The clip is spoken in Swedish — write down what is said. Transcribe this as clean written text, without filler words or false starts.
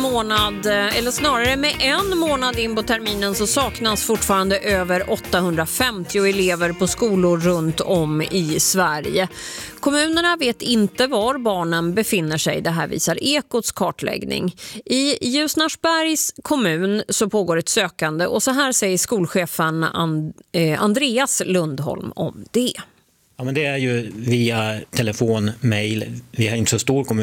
månad, eller snarare med en månad in på terminen, så saknas fortfarande över 850 elever på skolor runt om i Sverige. Kommunerna vet inte var barnen befinner sig, det här visar Ekots kartläggning. I Ljusnarsbergs kommun så pågår ett sökande och så här säger skolchefen Andreas Lundholm om det. Ja, men det är ju via telefon, mejl. Vi har inte så stor kommun.